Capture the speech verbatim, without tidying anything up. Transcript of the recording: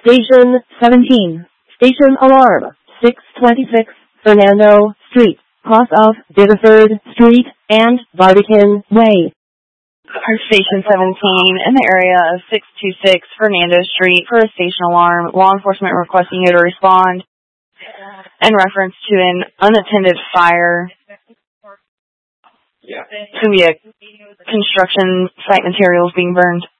Station seventeen. Station alarm. six twenty-six Fernando Street, cross of Biddeford Street and Barbican Way. Our Station seventeen in the area of six two six Fernando Street for a station alarm. Law enforcement requesting you to respond in reference to an unattended fire. It's going to be a construction site materials being burned.